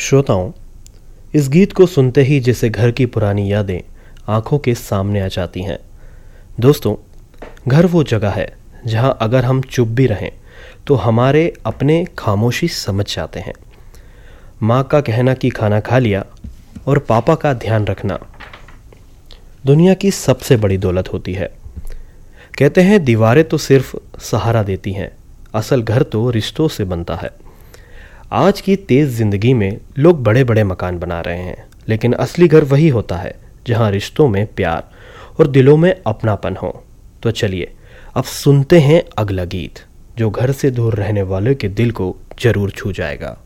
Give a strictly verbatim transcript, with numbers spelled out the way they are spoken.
श्रोताओं, इस गीत को सुनते ही जैसे घर की पुरानी यादें आंखों के सामने आ जाती हैं। दोस्तों, घर वो जगह है जहां अगर हम चुप भी रहें तो हमारे अपने खामोशी समझ जाते हैं। माँ का कहना कि खाना खा लिया और पापा का ध्यान रखना दुनिया की सबसे बड़ी दौलत होती है। कहते हैं दीवारें तो सिर्फ सहारा देती हैं, असल घर तो रिश्तों से बनता है। आज की तेज जिंदगी में लोग बड़े बड़े मकान बना रहे हैं, लेकिन असली घर वही होता है जहां रिश्तों में प्यार और दिलों में अपनापन हो। तो चलिए अब सुनते हैं अगला गीत जो घर से दूर रहने वालों के दिल को जरूर छू जाएगा।